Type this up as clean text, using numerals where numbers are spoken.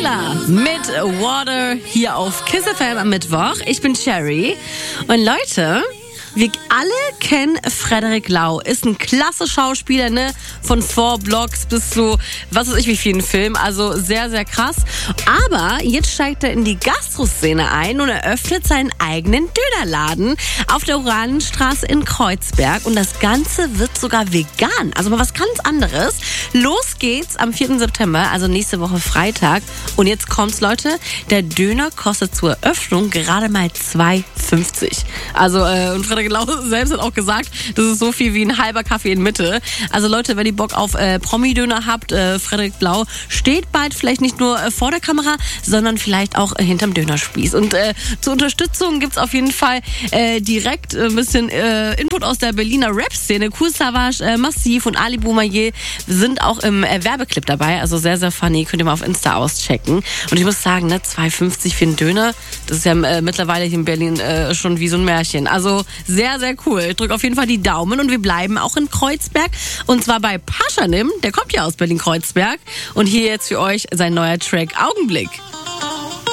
Lola mit Water hier auf Kiss FM am Mittwoch. Ich bin Cherry und Leute, wir alle kennen Frederik Lau. Ist ein klasse Schauspieler, ne? Von 4 Blocks bis zu, was weiß ich wie vielen Filmen. Also sehr, sehr krass. Aber jetzt steigt er in die Gastroszene ein und eröffnet seinen eigenen Dönerladen auf der Oranienstraße in Kreuzberg. Und das Ganze wird sogar vegan. Also mal was ganz anderes. Los geht's am 4. September, also nächste Woche Freitag. Und jetzt kommt's, Leute. Der Döner kostet zur Eröffnung gerade mal 2,50. Also, und Frederik Lau selbst hat auch gesagt, das ist so viel wie ein halber Kaffee in Mitte. Also Leute, wenn ihr Bock auf Promi-Döner habt, Frederik Lau steht bald vielleicht nicht nur vor der Kamera, sondern vielleicht auch hinterm Dönerspieß. Und zur Unterstützung gibt's auf jeden Fall direkt ein bisschen Input aus der Berliner Rap-Szene. Kool Savas, Massiv und Ali Boumaier sind auch im Werbeclip dabei. Also sehr, sehr funny. Könnt ihr mal auf Insta auschecken. Und ich muss sagen, ne, 2,50 für einen Döner, das ist ja mittlerweile hier in Berlin schon wie so ein Märchen. Also sehr, sehr cool. Ich drücke auf jeden Fall die Daumen und wir bleiben auch in Kreuzberg. Und zwar bei Paschanim, der kommt ja aus Berlin-Kreuzberg. Und hier jetzt für euch sein neuer Track Augenblick.